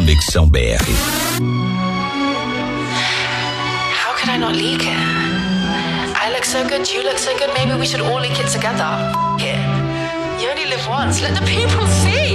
Conexão BR. How could I not leak it? I look so good, you look so good, maybe we should all leak it together. Here. You only live once, let the people see.